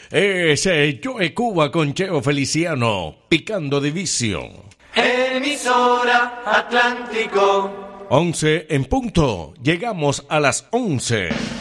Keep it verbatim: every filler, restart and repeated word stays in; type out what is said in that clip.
Es eh, Joe Cuba con Cheo Feliciano, picando de vicio. Emisora Atlántico. once en punto. Llegamos a las once.